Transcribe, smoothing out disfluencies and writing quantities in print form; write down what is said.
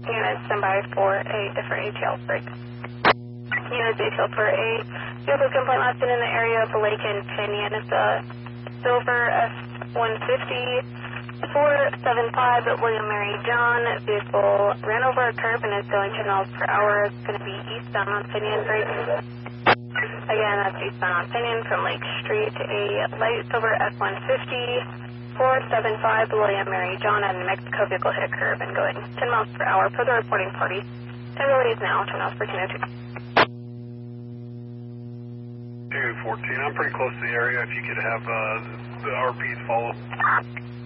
Units stand by for a different ATL break. Units ATL for a vehicle complaint last been in the area of Lake and Pinion. It's a silver F-150 475 at William Mary John. Vehicle ran over a curb and is going 10 miles per hour. It's going to be eastbound on Pinion break. Again, that's eastbound on Pinion from Lake Street. A light silver F-150 475 William Mary John at New Mexico. Vehicle hit a curb and going 10 miles per hour per the reporting party. Time is now 10 miles per 202. 214, I'm pretty close to the area. If you could have the RPs follow.